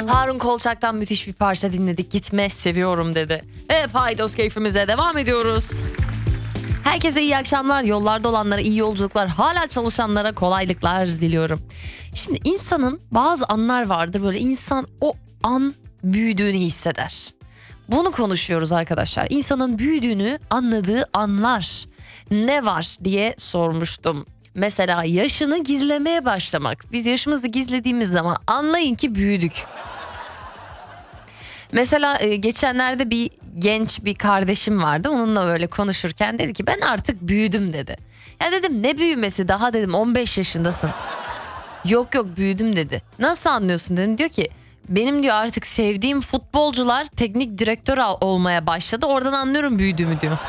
Harun Kolçak'tan müthiş bir parça dinledik. Gitme seviyorum dedi. Ve Paydos keyfimize devam ediyoruz. Herkese iyi akşamlar. Yollarda olanlara iyi yolculuklar. Hala çalışanlara kolaylıklar diliyorum. Şimdi insanın bazı anlar vardır. Böyle insan o an büyüdüğünü hisseder. Bunu konuşuyoruz arkadaşlar. İnsanın büyüdüğünü anladığı anlar ne var diye sormuştum. Mesela yaşını gizlemeye başlamak. Biz yaşımızı gizlediğimiz zaman anlayın ki büyüdük. Mesela geçenlerde bir genç bir kardeşim vardı. Onunla böyle konuşurken dedi ki ben artık büyüdüm dedi. Ya dedim ne büyümesi, daha dedim 15 yaşındasın. Yok büyüdüm dedi. Nasıl anlıyorsun dedim. Diyor ki benim diyor artık sevdiğim futbolcular teknik direktör olmaya başladı. Oradan anlıyorum büyüdüğümü diyor.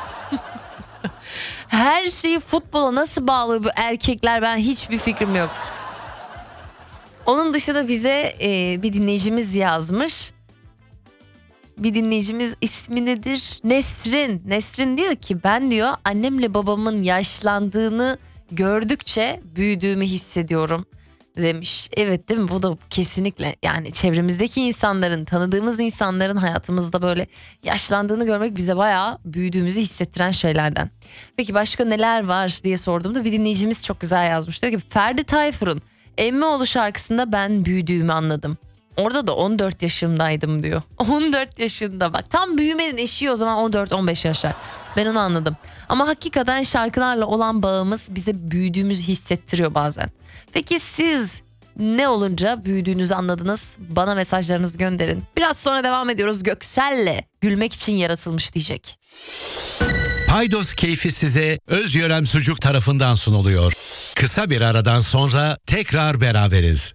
Her şeyi futbola nasıl bağlıyor bu erkekler, ben hiçbir fikrim yok. Onun dışında bize bir dinleyicimiz yazmış. Bir dinleyicimiz, ismi nedir? Nesrin. Nesrin diyor ki ben diyor annemle babamın yaşlandığını gördükçe büyüdüğümü hissediyorum demiş. Evet değil mi? Bu da kesinlikle, yani çevremizdeki insanların, tanıdığımız insanların hayatımızda böyle yaşlandığını görmek bize bayağı büyüdüğümüzü hissettiren şeylerden. Peki başka neler var diye sorduğumda bir dinleyicimiz çok güzel yazmış. Diyor ki Ferdi Tayfur'un Emmioğlu şarkısında ben büyüdüğümü anladım. Orada da 14 yaşımdaydım diyor. 14 yaşında, bak tam büyümenin eşiği o zaman 14-15 yaşlar. Ben onu anladım. Ama hakikaten şarkılarla olan bağımız bize büyüdüğümüzü hissettiriyor bazen. Peki siz ne olunca büyüdüğünüzü anladınız? Bana mesajlarınızı gönderin. Biraz sonra devam ediyoruz. Göksel'le gülmek için yaratılmış diyecek. Paydos keyfi size Özgören Sucuk tarafından sunuluyor. Kısa bir aradan sonra tekrar beraberiz.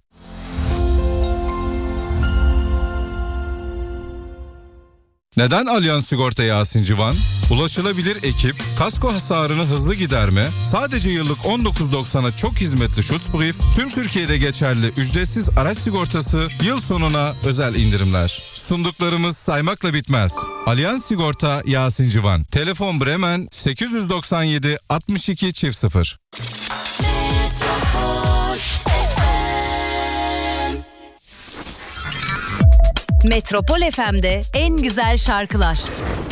Neden Allianz Sigorta Yasin Civan? Ulaşılabilir ekip, kasko hasarını hızlı giderme, sadece yıllık 19.90'a çok hizmetli Schutzbrief, tüm Türkiye'de geçerli ücretsiz araç sigortası, yıl sonuna özel indirimler. Sunduklarımız saymakla bitmez. Allianz Sigorta Yasin Civan. Telefon Bremen 897 62 00. Metropol FM'de en güzel şarkılar